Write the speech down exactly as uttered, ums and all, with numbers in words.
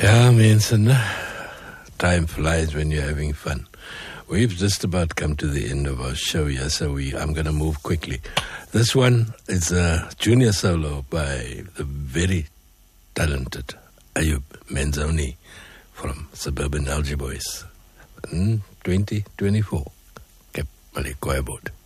Ja, mensen, time flies when you're having fun. We've just about come to the end of our show here, so we, I'm going to move quickly. This one is a junior solo by the very talented Ayub Menzoni from Suburban Algae Boys in twenty twenty-four. Cape Malay Choir Board.